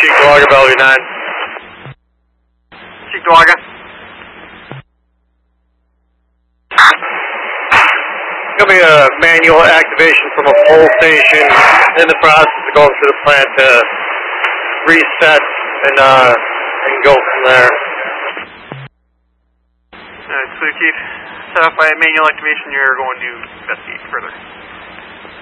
Cheektowaga, Bellevue 9. Cheektowaga. Going to be a manual activation from a pole station in the process of going through the plant to reset and go from there. Alright, Clear Chief. Set up by manual activation, you're going to investigate further.